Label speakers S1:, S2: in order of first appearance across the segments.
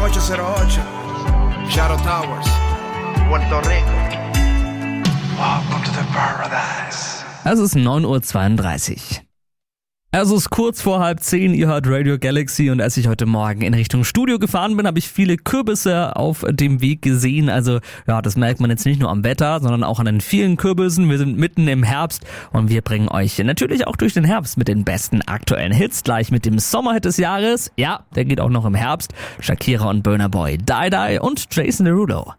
S1: 808, Shadow Towers, Puerto Rico. Welcome to the paradise.
S2: Es ist 9:32 Uhr. Es ist kurz vor 9:30, ihr hört Radio Galaxy, und als ich heute Morgen in Richtung Studio gefahren bin, habe ich viele Kürbisse auf dem Weg gesehen. Also ja, das merkt man jetzt nicht nur am Wetter, sondern auch an den vielen Kürbissen. Wir sind mitten im Herbst und wir bringen euch natürlich auch durch den Herbst mit den besten aktuellen Hits. Gleich mit dem Sommerhit des Jahres. Ja, der geht auch noch im Herbst. Shakira und Burna Boy, Die Die und Jason Derulo.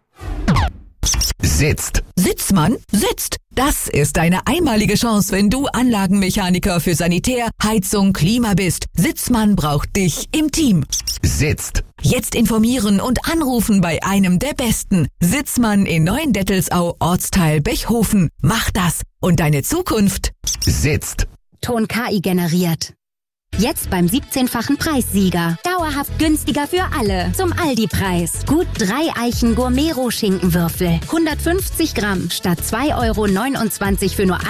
S3: Sitzt.
S4: Sitzmann, sitzt. Das ist deine einmalige Chance, wenn du Anlagenmechaniker für Sanitär, Heizung, Klima bist. Sitzmann braucht dich im Team.
S3: Sitzt.
S4: Jetzt informieren und anrufen bei einem der Besten. Sitzmann in Neuendettelsau, Ortsteil Bechhofen. Mach das und deine Zukunft
S3: Sitzt.
S5: Ton KI generiert. Jetzt beim 17-fachen Preissieger. Dauerhaft günstiger für alle. Zum Aldi-Preis. Gut 3 Eichen Gourmet-Roh-Schinkenwürfel. 150 Gramm statt 2,29 € für nur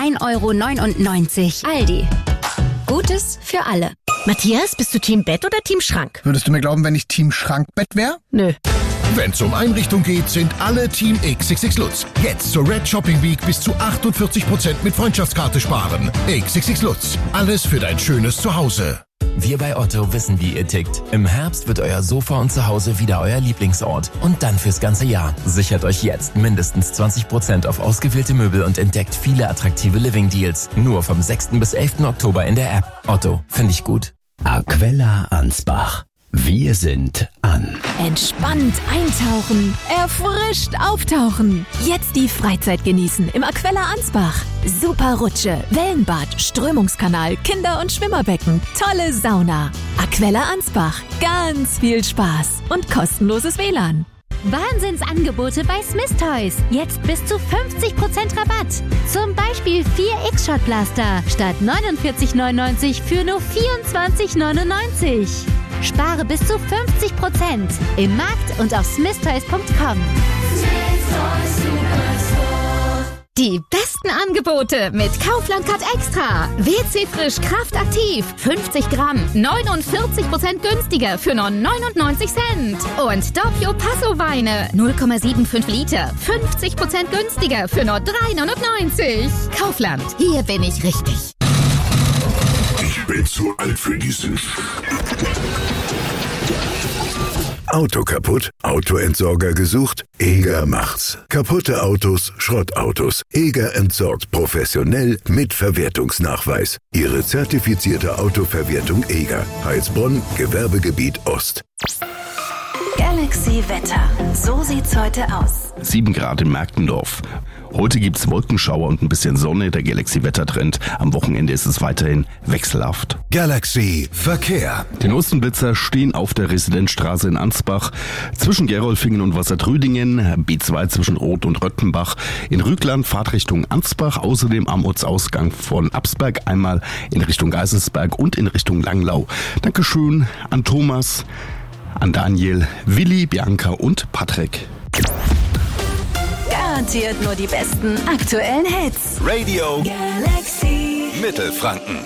S5: 1,99 €. Aldi. Gutes für alle.
S6: Matthias, bist du Team Bett oder Team Schrank?
S7: Würdest du mir glauben, wenn ich Team Schrankbett wäre?
S6: Nö.
S3: Wenn's um Einrichtung geht, sind alle Team XXX Lutz. Jetzt zur Red Shopping Week bis zu 48% mit Freundschaftskarte sparen. XXX Lutz. Alles für dein schönes Zuhause.
S8: Wir bei Otto wissen, wie ihr tickt. Im Herbst wird euer Sofa und Zuhause wieder euer Lieblingsort. Und dann fürs ganze Jahr. Sichert euch jetzt mindestens 20% auf ausgewählte Möbel und entdeckt viele attraktive Living-Deals. Nur vom 6. bis 11. Oktober in der App. Otto, finde ich gut.
S9: Aquella Ansbach. Wir sind an.
S10: Entspannt eintauchen, erfrischt auftauchen. Jetzt die Freizeit genießen im Aquella Ansbach. Super Rutsche, Wellenbad, Strömungskanal, Kinder- und Schwimmerbecken, tolle Sauna. Aquella Ansbach, ganz viel Spaß und kostenloses WLAN.
S11: Wahnsinnsangebote bei Smith Toys. Jetzt bis zu 50% Rabatt. Zum Beispiel 4 X-Shot-Plaster statt 49,99 für nur 24,99. Spare bis zu 50% im Markt und auf smithtoys.com. Die besten Angebote mit Kaufland Cut Extra. WC Frisch Kraft Aktiv. 50 Gramm. 49% günstiger für nur 99 Cent. Und Doppio Passo Weine. 0,75 Liter. 50% günstiger für nur 3,99. Kaufland. Hier bin ich richtig.
S12: Ich bin zu alt für diesen Auto kaputt? Autoentsorger gesucht? Eger macht's. Kaputte Autos, Schrottautos. Eger entsorgt professionell mit Verwertungsnachweis. Ihre zertifizierte Autoverwertung Eger. Heilsbronn, Gewerbegebiet Ost.
S13: Galaxy Wetter. So sieht's heute aus.
S14: 7 Grad in Marktendorf. Heute gibt's Wolkenschauer und ein bisschen Sonne, der Galaxy-Wettertrend. Am Wochenende ist es weiterhin wechselhaft.
S12: Galaxy Verkehr.
S14: Die neuesten Blitzer stehen auf der Residenzstraße in Ansbach, zwischen Gerolfingen und Wassertrüdingen, B2 zwischen Roth und Röttenbach, in Rügland Fahrtrichtung Ansbach, außerdem am Ortsausgang von Absberg einmal in Richtung Geiselsberg und in Richtung Langlau. Dankeschön an Thomas, an Daniel, Willi, Bianca und Patrick.
S13: Garantiert nur die besten aktuellen Hits.
S3: Radio
S13: Galaxy
S3: Mittelfranken.